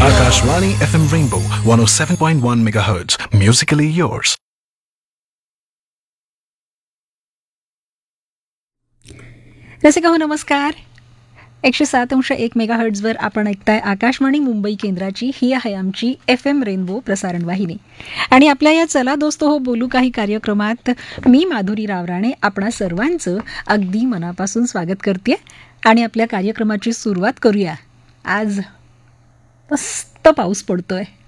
Akashvani FM Rainbow 107.1 MHz. Musically yours. Rasika हो नमस्कार. 107.1 मेगाहर्ट्झवर आपण ऐकताय आकाशवाणी मुंबई केंद्राची ही आहे आमची FM रेनबो प्रसारण वाहिनी. आणि आपल्या या चला दोस्त हो बोलू काही कार्यक्रमात मी माधुरी रावराणे आपणा सर्वांचं अगदी मनापासून स्वागत करते आणि आपल्या कार्यक्रमाची सुरुवात करूया. आज मस्त पाऊस पडतोय.